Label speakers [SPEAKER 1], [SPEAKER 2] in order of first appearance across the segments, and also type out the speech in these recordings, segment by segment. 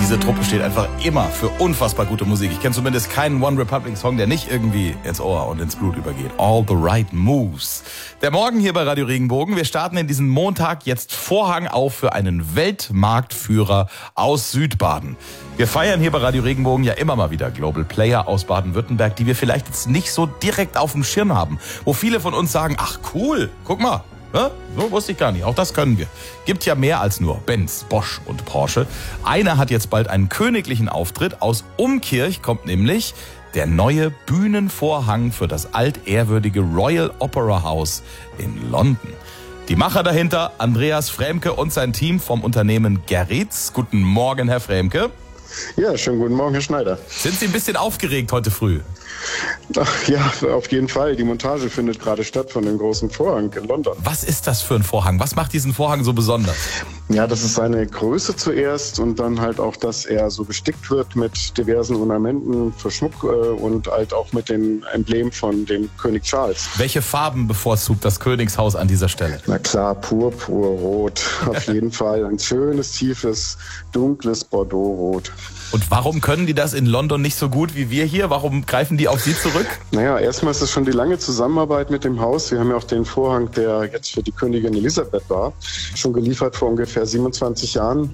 [SPEAKER 1] Diese Truppe steht einfach immer für unfassbar gute Musik. Ich kenne zumindest keinen One Republic Song, der nicht irgendwie ins Ohr und ins Blut übergeht. All the right moves. Der Morgen hier bei Radio Regenbogen. Wir starten in diesen Montag jetzt Vorhang auf für einen Weltmarktführer aus Südbaden. Wir feiern hier bei Radio Regenbogen ja immer mal wieder Global Player aus Baden-Württemberg, die wir vielleicht jetzt nicht so direkt auf dem Schirm haben. Wo viele von uns sagen, ach cool, guck mal. Ja, so wusste ich gar nicht. Auch das können wir. Gibt ja mehr als nur Benz, Bosch und Porsche. Einer hat jetzt bald einen königlichen Auftritt. Aus Umkirch kommt nämlich der neue Bühnenvorhang für das altehrwürdige Royal Opera House in London. Die Macher dahinter, Andreas Fremke und sein Team vom Unternehmen Gerritz. Guten Morgen, Herr Fremke.
[SPEAKER 2] Ja, schönen guten Morgen, Herr Schneider.
[SPEAKER 1] Sind Sie ein bisschen aufgeregt heute früh?
[SPEAKER 2] Ach ja, auf jeden Fall. Die Montage findet gerade statt von dem großen Vorhang in London.
[SPEAKER 1] Was ist das für ein Vorhang? Was macht diesen Vorhang so besonders?
[SPEAKER 2] Ja, das ist seine Größe zuerst und dann halt auch, dass er so bestickt wird mit diversen Ornamenten für Schmuck und halt auch mit dem Emblem von dem König Charles.
[SPEAKER 1] Welche Farben bevorzugt das Königshaus an dieser Stelle?
[SPEAKER 2] Na klar, purpurrot. Auf jeden Fall ein schönes, tiefes, dunkles Bordeaux-Rot.
[SPEAKER 1] Und warum können die das in London nicht so gut wie wir hier? Warum greifen die auf Sie zurück?
[SPEAKER 2] Naja, erstmal ist es schon die lange Zusammenarbeit mit dem Haus. Wir haben ja auch den Vorhang, der jetzt für die Königin Elisabeth war, schon geliefert vor ungefähr 27 Jahren.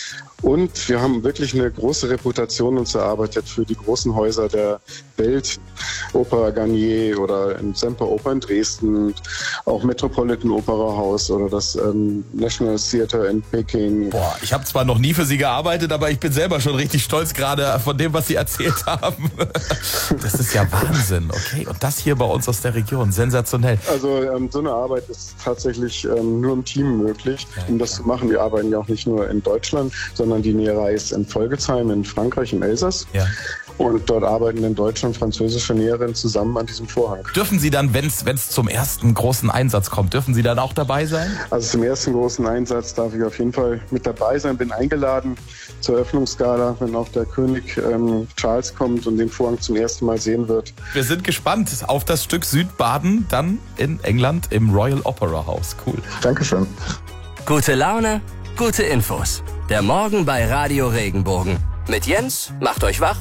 [SPEAKER 2] Und wir haben wirklich eine große Reputation uns erarbeitet für die großen Häuser der Welt. Opera Garnier oder im Semperoper in Dresden, auch Metropolitan Opera House oder das National Theatre in Peking.
[SPEAKER 1] Boah, ich habe zwar noch nie für Sie gearbeitet, aber ich bin selber schon richtig stolz gerade von dem, was Sie erzählt haben. Das ist ja Wahnsinn, okay. Und das hier bei uns aus der Region, sensationell.
[SPEAKER 2] Also so eine Arbeit ist tatsächlich nur im Team möglich, um das zu machen. Wir arbeiten ja auch nicht nur in Deutschland, sondern die Näherei ist in Volgelsheim in Frankreich, im Elsass. Ja. Und dort arbeiten in Deutsch und französische Näherinnen zusammen an diesem Vorhang.
[SPEAKER 1] Dürfen Sie dann, wenn es zum ersten großen Einsatz kommt, dürfen Sie dann auch dabei sein?
[SPEAKER 2] Also zum ersten großen Einsatz darf ich auf jeden Fall mit dabei sein. Bin eingeladen zur Eröffnungsgala, wenn auch der König Charles kommt und den Vorhang zum ersten Mal sehen wird.
[SPEAKER 1] Wir sind gespannt auf das Stück Südbaden, dann in England im Royal Opera House. Cool.
[SPEAKER 2] Dankeschön.
[SPEAKER 3] Gute Laune, gute Infos. Der Morgen bei Radio Regenbogen. Mit Jens macht euch wach